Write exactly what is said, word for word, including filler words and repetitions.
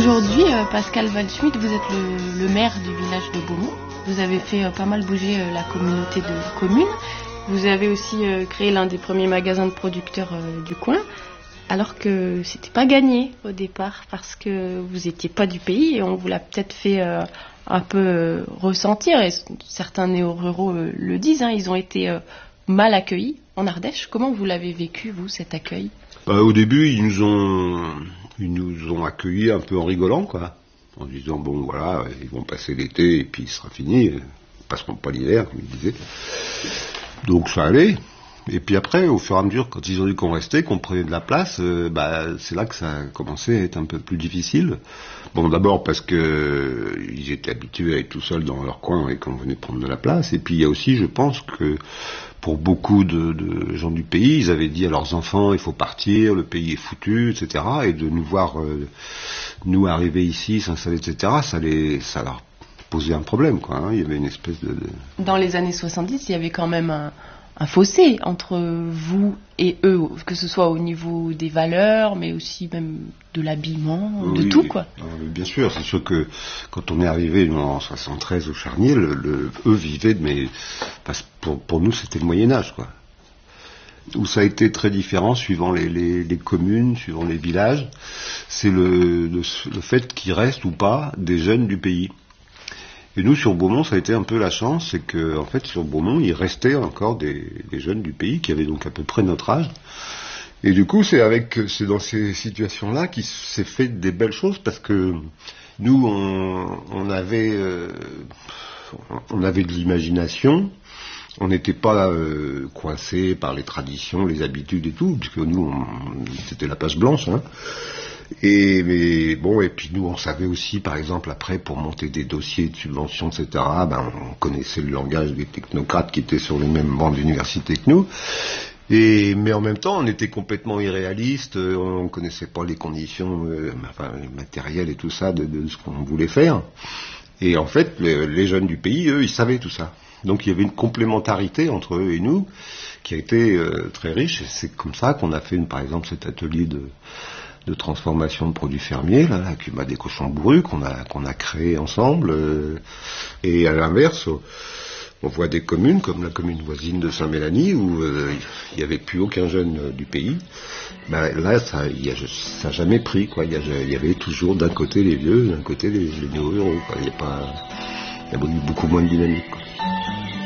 Aujourd'hui, euh, Pascal Waldschmidt, vous êtes le, le maire du village de Beaumont. Vous avez fait euh, pas mal bouger euh, la communauté de communes. Vous avez aussi euh, créé l'un des premiers magasins de producteurs euh, du coin, alors que c'était pas gagné au départ parce que vous étiez pas du pays et on vous l'a peut-être fait euh, un peu euh, ressentir. Et certains néo-ruraux euh, le disent, hein, ils ont été euh, mal accueillis en Ardèche. Comment vous l'avez vécu, vous, cet accueil ? Bah, au début, ils nous ont, ils nous ont accueillis un peu en rigolant, quoi, en disant bon voilà, ils vont passer l'été et puis il sera fini, ils passeront pas l'hiver, comme ils disaient. Donc ça allait. Et puis après, au fur et à mesure, quand ils ont vu qu'on restait, qu'on prenait de la place, euh, bah, c'est là que ça a commencé à être un peu plus difficile. Bon, d'abord parce que euh, ils étaient habitués à être tout seuls dans leur coin et qu'on venait prendre de la place. Et puis il y a aussi, je pense que pour beaucoup de, de gens du pays, ils avaient dit à leurs enfants, il faut partir, le pays est foutu, et cetera. Et de nous voir, euh, nous arriver ici, s'installer, et cetera, ça, les, ça leur posait un problème, quoi. Hein. Il y avait une espèce de, de... Dans les années soixante-dix, il y avait quand même un... un fossé entre vous et eux, que ce soit au niveau des valeurs, mais aussi même de l'habillement, de oui, tout, quoi. Euh, bien sûr, c'est sûr que quand on est arrivé nous, en soixante-treize au Charnier, le, le, eux vivaient, mais parce, pour, pour nous c'était le Moyen-Âge, quoi. Où ça a été très différent suivant les, les, les communes, suivant les villages, c'est le, le, le fait qu'il reste ou pas des jeunes du pays. Et nous, sur Beaumont, ça a été un peu la chance, c'est que, en fait, sur Beaumont, il restait encore des, des jeunes du pays qui avaient donc à peu près notre âge. Et du coup, c'est avec, c'est dans ces situations-là qu'il s'est fait des belles choses, parce que nous, on, on avait, euh, on avait de l'imagination. On n'était pas euh, coincés par les traditions, les habitudes et tout, puisque nous, on, c'était la page blanche, hein. Et mais bon, et puis nous on savait aussi, par exemple, après pour monter des dossiers de subventions, et cetera. Ben on connaissait le langage des technocrates qui étaient sur les mêmes bancs d'université que nous. Et mais en même temps, on était complètement irréalistes. On ne connaissait pas les conditions, euh, enfin matérielles et tout ça de, de ce qu'on voulait faire. Et en fait, les, les jeunes du pays, eux, ils savaient tout ça. Donc il y avait une complémentarité entre eux et nous qui a été euh, très riche. Et c'est comme ça qu'on a fait, une, par exemple, cet atelier de de transformation de produits fermiers, là, la Cuma des cochons bourrus, qu'on a, qu'on a créé ensemble. Euh, et à l'inverse, on voit des communes, comme la commune voisine de Saint-Mélanie, où euh, il n'y avait plus aucun jeune euh, du pays. Ben, là, ça n'a jamais pris, quoi. Il y, y avait toujours d'un côté les vieux, d'un côté les, les néo-ruraux, quoi. Il y a pas, il y a eu beaucoup moins de dynamique, quoi.